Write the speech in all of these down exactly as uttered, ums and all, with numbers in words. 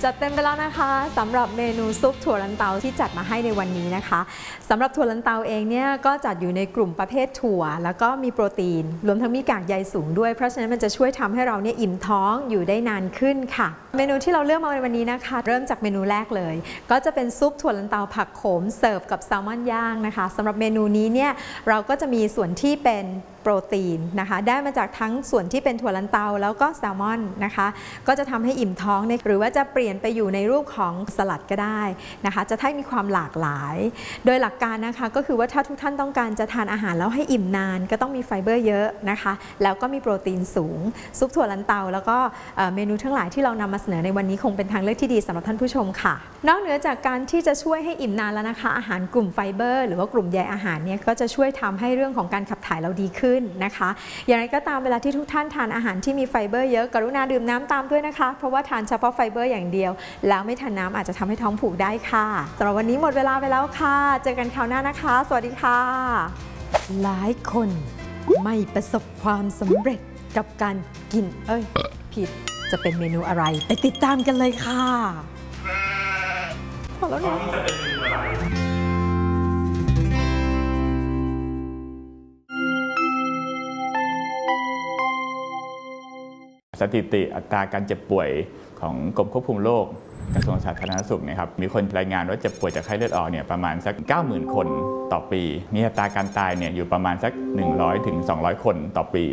จัดเต็มไปแล้วนะคะสำหรับเมนูซุปถั่วลันเตาที่จัดมาให้ในวันนี้นะคะสำหรับถั่วลันเตาเองเนี่ยก็จัดอยู่ในกลุ่มประเภทถั่วแล้วก็มีโปรตีนรวมทั้งมีกากใยสูงด้วยเพราะฉะนั้นมันจะช่วยทำให้เราเนี่ยอิ่มท้องอยู่ได้นานขึ้นค่ะเมนูที่เราเลือกมาในวันนี้นะคะเริ่มจากเมนูแรกเลยก็จะเป็นซุปถั่วลันเตาผักโขมเสิร์ฟกับแซลมอนย่างนะคะสำหรับเมนูนี้เนี่ยเราก็จะมีส่วนที่เป็นโปรตีนนะคะได้มาจากทั้งส่วนที่เป็นถั่วลันเตาแล้วก็แซลมอนนะคะก็จะทำให้อิ่มท้องหรือว่าจะเปลี่ยนไปอยู่ในรูปของสลัดก็ได้นะคะจะให้มีความหลากหลายโดยหลักการนะคะก็คือว่าถ้าทุกท่านต้องการจะทานอาหารแล้วให้อิ่มนานก็ต้องมีไฟเบอร์เยอะนะคะแล้วก็มีโปรตีนสูงซุปถั่วลันเตาแล้วก็เมนูทั้งหลายที่เรานำมาเสนอในวันนี้คงเป็นทางเลือกที่ดีสำหรับท่านผู้ชมค่ะนอกเหนือจากการที่จะช่วยให้อิ่มนานแล้วนะคะอาหารกลุ่มไฟเบอร์หรือว่ากลุ่มใยอาหารเนี่ยก็จะช่วยทำให้เรื่องของการขับถ่ายเราดีขึ้นนะคะอย่างไรก็ตามเวลาที่ทุกท่านทานอาหารที่มีไฟเบอร์เยอะกรุณาดื่มน้ำตามด้วยนะคะเพราะว่าทานเฉพาะไฟเบอร์อย่างเดียวแล้วไม่ทานน้ำอาจจะทำให้ท้องผูกได้ค่ะสำหรับวันนี้หมดเวลาไปแล้วค่ะเจอกันคราวหน้านะคะสวัสดีค่ะหลายคนไม่ประสบความสำเร็จกับการกินเอ้ยผิดจะเป็นเมนูอะไรไปติดตามกันเลยค่ะพอแล้วนะสถิติอัตราการเจ็บป่วยของกรมควบคุมโรคกระทรวงสาธารณสุขนะครับมีคนรายงานว่าเจ็บป่วยจากไข้เลือดออกเนี่ยประมาณสัก เก้าหมื่น คนต่อปีมีอัตราการตายเนี่ยอยู่ประมาณสัก หนึ่งร้อยถึงสองร้อย คนต่อปี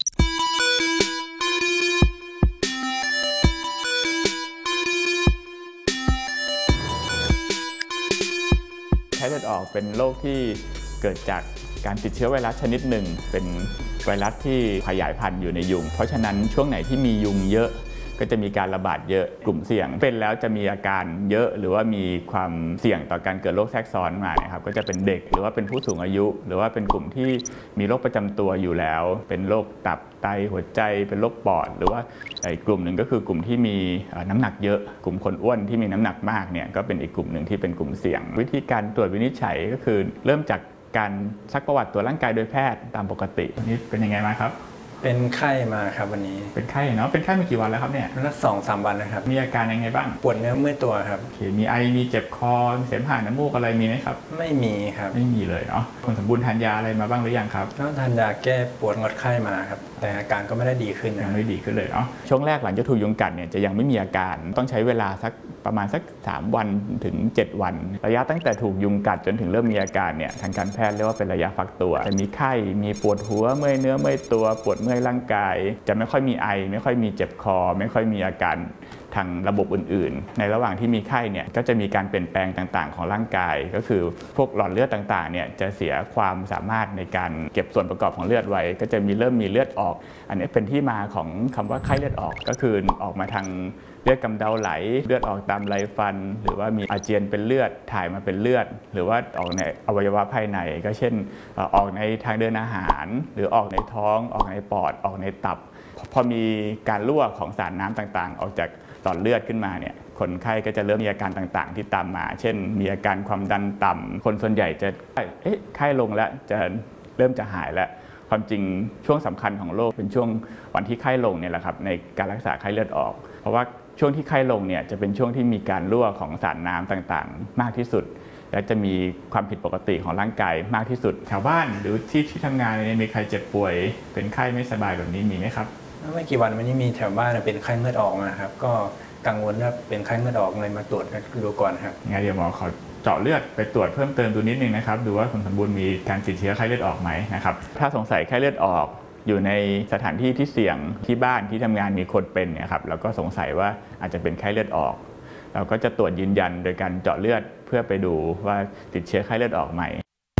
ไข้เลือดออกเป็นโรคที่เกิดจากการติดเชื้อไวรัสชนิดหนึ่งเป็นไวรัสที่ขยายพันธุ์อยู่ในยุงเพราะฉะนั้นช่วงไหนที่มียุงเยอะก็จะมีการระบาดเยอะกลุ่มเสี่ยงเป็นแล้วจะมีอาการเยอะหรือว่ามีความเสี่ยงต่อการเกิดโรคแทรกซ้อนมานะครับก็จะเป็นเด็กหรือว่าเป็นผู้สูงอายุหรือว่าเป็นกลุ่มที่มีโรคประจำตัวอยู่แล้วเป็นโรคตับไตหัวใจเป็นโรคปอดหรือว่าอีกกลุ่มหนึ่งก็คือกลุ่มที่มีน้ำหนักเยอะกลุ่มคนอ้วนที่มีน้ำหนักมากเนี่ยก็เป็นอีกกลุ่มหนึ่งที่เป็นกลุ่มเสี่ยงวิธีการตรวจวินิจฉัยก็คือเริ่มจากการซักประวัติตัวร่างกายโดยแพทย์ตามปกติวันนี้เป็นยังไงมาครับเป็นไข้มาครับวันนี้เป็นไข้เนาะเป็นไข้มากี่วันแล้วครับเนี่ยนักสองสามวันนะครับมีอาการยังไงบ้างปวดเนื้อเมื่อยตัวครับมีไอมีเจ็บคอเสมหะน้ำมูกอะไรมีไหมครับไม่มีครับไม่มีเลยเนาะคนสมบูรณ์ทานยาอะไรมาบ้างหรือยังครับก็ทานยาแก้ปวดงดไข้มาครับแต่อาการก็ไม่ได้ดีขึ้นยังไม่ดีขึ้นเลยเนาะช่วงแรกหลังจากถูกยุงกัดเนี่ยจะยังไม่มีอาการต้องใช้เวลาสักประมาณสักสามวันถึงเจ็ดวันระยะตั้งแต่ถูกยุงกัดจนถึงเริ่มมีอาการเนี่ยทางการแพทย์เรียกว่าเป็นระยะฟักตัวจะมีไข้มีปวดหัวเมื่อยเนื้อเมื่อยตัวปวดเมื่อยร่างกายจะไม่ค่อยมีไอไม่ค่อยมีเจ็บคอไม่ค่อยมีอาการทางระบบอื่นๆในระหว่างที่มีไข้เนี่ยก็จะมีการเปลี่ยนแปลงต่างๆของร่างกายก็คือพวกหลอดเลือดต่างๆเนี่ยจะเสียความสามารถในการเก็บส่วนประกอบของเลือดไว้ก็จะมีเริ่มมีเลือดออกอันนี้เป็นที่มาของคำว่าไข้เลือดออกก็คือออกมาทางเลือดกำเดาไหลเลือดออกตามไรฟันหรือว่ามีอาเจียนเป็นเลือดถ่ายมาเป็นเลือดหรือว่าออกในอวัยวะภายในก็เช่นออกในทางเดินอาหารหรือออกในท้องออกในปอดออกในตับพอมีการรั่วของสารน้ำต่างๆออกจากหลอดเลือดขึ้นมาเนี่ยคนไข้ก็จะเริ่มมีอาการต่างๆที่ตามมาเช่นมีอาการความดันต่ำคนส่วนใหญ่จะเอ๊ะไข้ลงแล้วจะเริ่มจะหายแล้วความจริงช่วงสำคัญของโรคเป็นช่วงวันที่ไข้ลงเนี่ยแหละครับในการรักษาไข้เลือดออกเพราะว่าช่วงที่ไข้ลงเนี่ยจะเป็นช่วงที่มีการรั่วของสารน้ำต่างๆมากที่สุดและจะมีความผิดปกติของร่างกายมากที่สุดแถวบ้านหรือที่ที่ทำงานเนี่ยมีใครเจ็บป่วยเป็นไข้ไม่สบายแบบนี้มีไหมครับไม่กี่วันวันนี้มีแถวบ้านเป็นไข้เลือดออกมาครับก็กังวลว่าเป็นไข้เลือดออกเลยมาตรวจดูก่อนครับงั้นเดี๋ยวหมอขอเจาะเลือดไปตรวจเพิ่มเติมดูนิดนึงนะครับดูว่าคนสมบูรณ์มีการติดเชื้อไข้เลือดออกไหมนะครับถ้าสงสัยไข้เลือดออกอยู่ในสถานที่ที่เสี่ยงที่บ้านที่ทำงานมีคนเป็นเนี่ยครับแล้วก็สงสัยว่าอาจจะเป็นไข้เลือดออกเราก็จะตรวจยืนยันโดยการเจาะเลือดเพื่อไปดูว่าติดเชื้อไข้เลือดออกไหม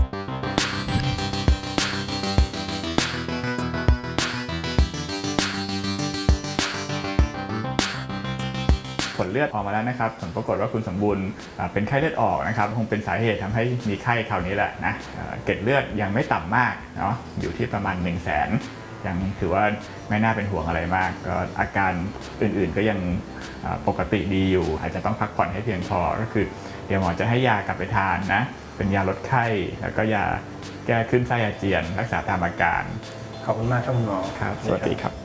ผลเลือดออกมาแล้วนะครับผลปรากฏว่าคุณสมบูรณ์เป็นไข้เลือดออกนะครับคงเป็นสาเหตุทำให้มีไข้คราวนี้แหละนะเกล็ดเลือดยังไม่ต่ำมากเนาะอยู่ที่ประมาณ หนึ่งแสน ยังถือว่าไม่น่าเป็นห่วงอะไรมากก็อาการอื่นๆก็ยังปกติดีอยู่อาจจะต้องพักผ่อนให้เพียงพอก็คือเดี๋ยวหมอจะให้ยากลับไปทานนะเป็นยาลดไข้แล้วก็ยาแก้คลื่นไส้อาเจียนรักษาตามอาการขอบคุณมากครับคุณหมอครับสวัสดีครับ